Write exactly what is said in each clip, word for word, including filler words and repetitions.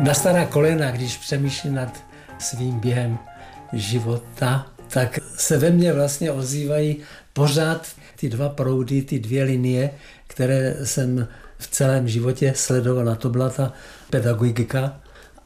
Na stará kolena, když přemýšlím nad svým během života, tak se ve mně vlastně ozývají pořád ty dva proudy, ty dvě linie, které jsem v celém životě sledovala. To byla ta pedagogika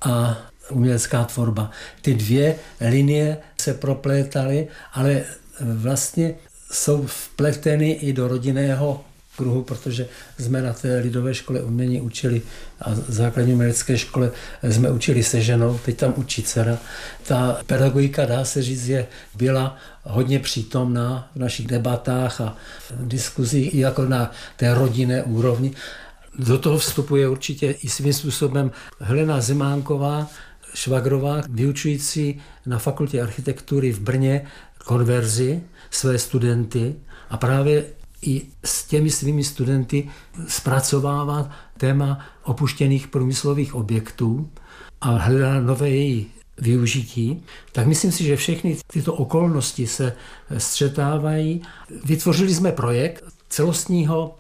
a umělecká tvorba. Ty dvě linie se proplétaly, ale vlastně jsou vpleteny i do rodinného kruhu, protože jsme na té lidové škole umění učili a základní umělecké škole jsme učili se ženou, teď tam učí dcera. Ta pedagogika, dá se říct, je, byla hodně přítomná v našich debatách a diskuzích i jako na té rodinné úrovni. Do toho vstupuje určitě i svým způsobem Helena Zemánková, švagrová, vyučující na fakultě architektury v Brně konverzi své studenty a právě i s těmi svými studenty zpracovává téma opuštěných průmyslových objektů a hledá nové její využití, tak myslím si, že všechny tyto okolnosti se střetávají. Vytvořili jsme projekt celostního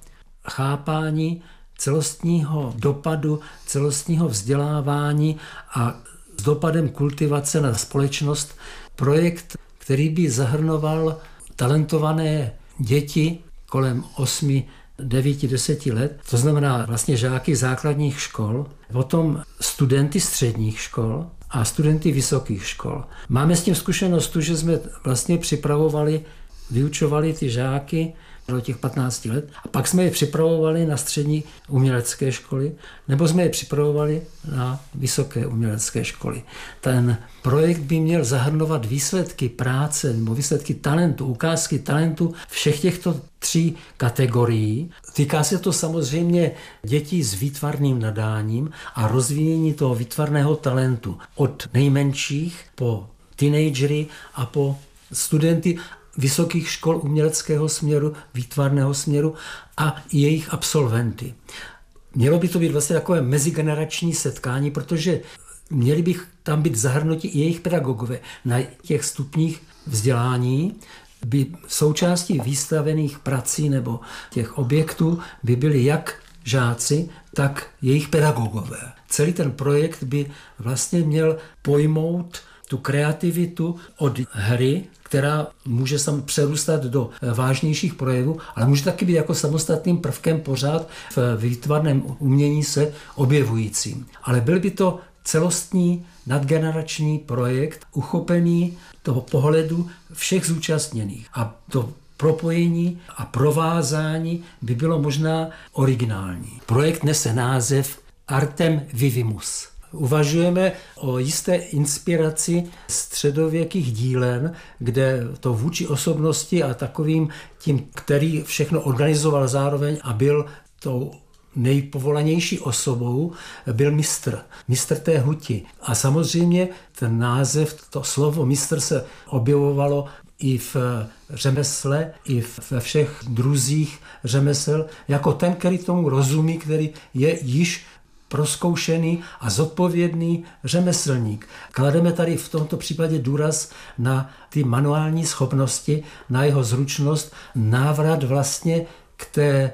chápání, celostního dopadu, celostního vzdělávání a s dopadem kultivace na společnost projekt, který by zahrnoval talentované děti kolem osmi, devíti, deseti let, to znamená vlastně žáky základních škol, potom studenty středních škol a studenty vysokých škol. Máme s tím zkušenost tu, že jsme vlastně připravovali, vyučovali ty žáky do těch patnácti let a pak jsme je připravovali na střední umělecké školy nebo jsme je připravovali na vysoké umělecké školy. Ten projekt by měl zahrnovat výsledky práce nebo výsledky talentu, ukázky talentu všech těchto tří kategorií. Týká se to samozřejmě dětí s výtvarným nadáním a rozvíjení toho výtvarného talentu od nejmenších po teenagery a po studenty vysokých škol uměleckého směru, výtvarného směru a jejich absolventy. Mělo by to být vlastně takové mezigenerační setkání, protože měli by tam být zahrnuti i jejich pedagogové. Na těch stupních vzdělání by součástí výstavených prací nebo těch objektů by byli jak žáci, tak jejich pedagogové. Celý ten projekt by vlastně měl pojmout tu kreativitu od hry, která může sam přerůstat do vážnějších projevů, ale může taky být jako samostatným prvkem pořád v výtvarném umění se objevujícím. Ale byl by to celostní nadgenerační projekt, uchopený toho pohledu všech zúčastněných. A to propojení a provázání by bylo možná originální. Projekt nese název Artem Vivimus. Uvažujeme o jisté inspiraci středověkých dílen, kde to vůči osobnosti a takovým tím, který všechno organizoval zároveň a byl tou nejpovolanější osobou, byl mistr. Mistr té huti. A samozřejmě ten název, to slovo mistr se objevovalo i v řemesle, i ve všech druzích řemesel, jako ten, který tomu rozumí, který je již prozkoušený a zodpovědný řemeslník. Klademe tady v tomto případě důraz na ty manuální schopnosti, na jeho zručnost, návrat vlastně k té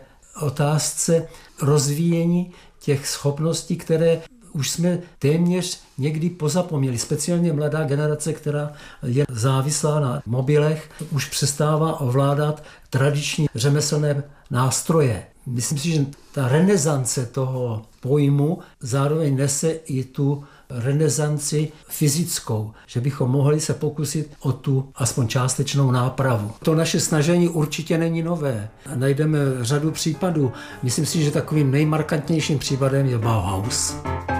otázce rozvíjení těch schopností, které už jsme téměř někdy pozapomněli. Speciálně mladá generace, která je závislá na mobilech, už přestává ovládat tradiční řemeslné nástroje. Myslím si, že ta renesance toho pojmu zároveň nese i tu renesanci fyzickou, že bychom mohli se pokusit o tu aspoň částečnou nápravu. To naše snažení určitě není nové. Najdeme řadu případů. Myslím si, že takovým nejmarkantnějším případem je Bauhaus.